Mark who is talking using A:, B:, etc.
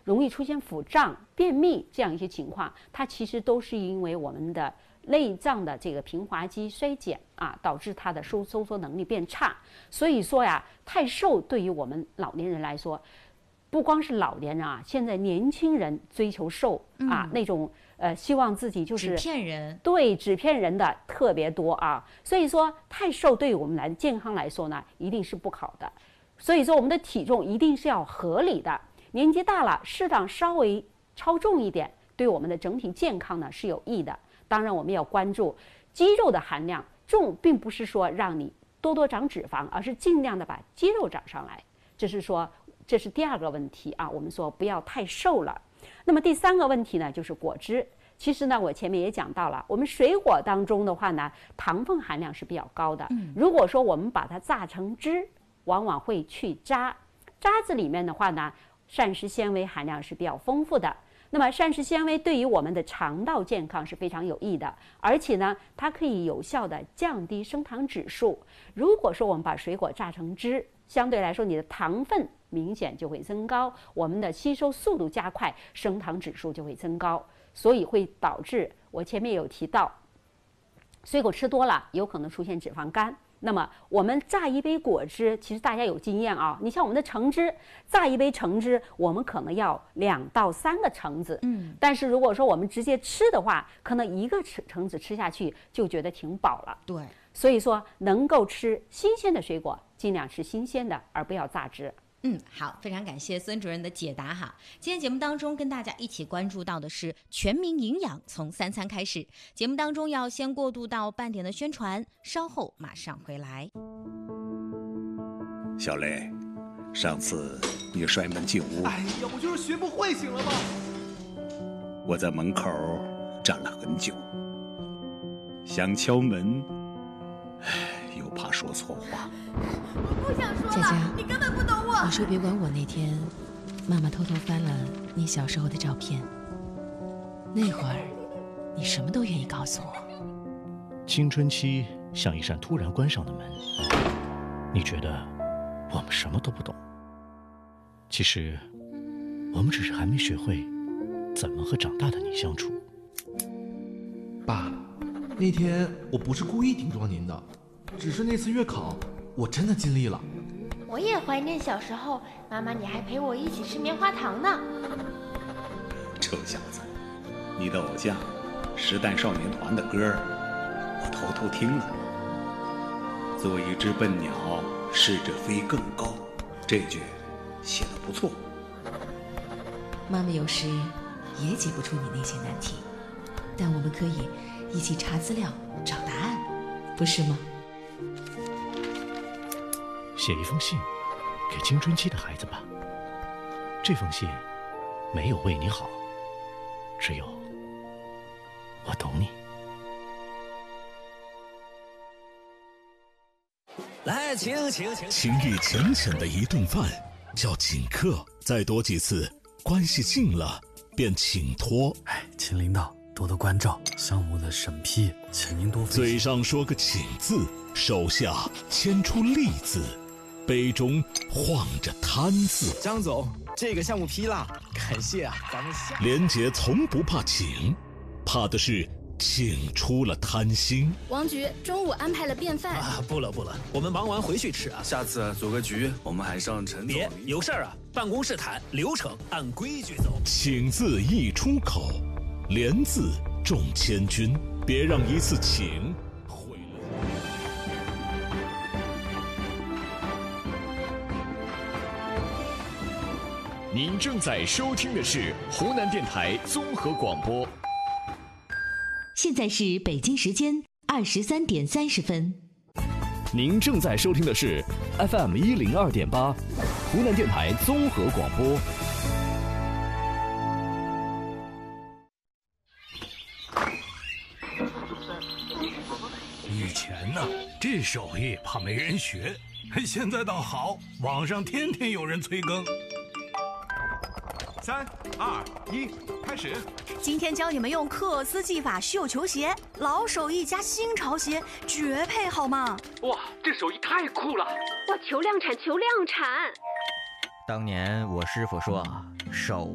A: 容易出现腹胀、便秘这样一些情况，它其实都是因为我们的内脏的这个平滑肌衰减啊，导致它的收缩能力变差。所以说呀，太瘦对于我们老年人来说，不光是老年人啊，现在年轻人追求瘦啊，那种希望自己就是
B: 纸片人，
A: 对，纸片人的特别多啊。所以说太瘦对于我们健康来说呢，一定是不好的。所以说我们的体重一定是要合理的，年纪大了适当稍微超重一点，对我们的整体健康呢是有益的。当然我们要关注肌肉的含量，重并不是说让你多长脂肪，而是尽量的把肌肉长上来。这是第二个问题啊，我们说不要太瘦了。那么第三个问题呢，就是果汁。其实呢，我前面也讲到了，我们水果当中的话呢，糖分含量是比较高的。如果说我们把它榨成汁，往往会去渣子里面的话呢，膳食纤维含量是比较丰富的。那么膳食纤维对于我们的肠道健康是非常有益的，而且呢，它可以有效的降低升糖指数。如果说我们把水果榨成汁，相对来说你的糖分明显就会增高，我们的吸收速度加快，升糖指数就会增高，所以会导致我前面有提到，水果吃多了有可能出现脂肪肝。那么我们榨一杯果汁，其实大家有经验啊，你像我们的橙汁，榨一杯橙汁，我们可能要2到3个橙子，但是如果说我们直接吃的话，可能1个橙子吃下去就觉得挺饱了。
B: 对，
A: 所以说能够吃新鲜的水果，尽量吃新鲜的，而不要榨汁。
B: 好，非常感谢孙主任的解答哈。今天节目当中跟大家一起关注到的是全民营养从3餐开始。节目当中要先过渡到半点的宣传，稍后马上回来。
C: 小雷，上次你摔门进屋，
D: 哎呀，我就是学不会，行了吗？
C: 我在门口站了很久，想敲门，又怕说错话。
E: 我不想说了，
F: 佳佳，
E: 你根本不懂我。
F: 你说别管我那天，妈妈偷偷翻了你小时候的照片，那会儿你什么都愿意告诉我。
G: 青春期像一扇突然关上的门，你觉得我们什么都不懂，其实我们只是还没学会怎么和长大的你相处。
D: 爸，那天我不是故意顶撞您的，只是那次月考我真的尽力了。
E: 我也怀念小时候，妈妈你还陪我一起吃棉花糖呢。
C: 臭小子，你的偶像时代少年团的歌我偷偷听了。做一只笨鸟，试着飞更高，这句写得不错。
F: 妈妈有时也解不出你那些难题，但我们可以一起查资料找答案，不是吗？
G: 写一封信给青春期的孩子吧，这封信没有为你好，只有我懂你。
H: 来，请。情意浅浅的一顿饭叫请客，再多几次，关系近了便请托。
I: 请领导多多关照，项目的审批，请您多费心。
H: 嘴上说个请字，手下牵出利字，杯中晃着贪字。
J: 张总，这个项目批了，感谢啊，咱们下。
H: 连杰从不怕请，怕的是请出了贪心。
K: 王局中午安排了便饭
J: 啊，不了，我们忙完回去吃啊。
I: 下次组个局，我们还上陈总。
J: 别有事儿啊，办公室谈，流程按规矩走。
H: 请字一出口，连字重千钧，别让一次请毁了。
L: 您正在收听的是湖南电台综合广播。
B: 现在是北京时间23点30分。
L: 您正在收听的是 FM 102.8，湖南电台综合广播。
M: 以前呢，这手艺怕没人学，现在倒好，网上天天有人催更。
D: 3、2、1，开始。
N: 今天教你们用克斯技法绣球鞋，老手艺加新潮鞋，绝配好吗？
O: 哇，这手艺太酷了！
P: 哇，求量产，求量产！
Q: 当年我师傅说，手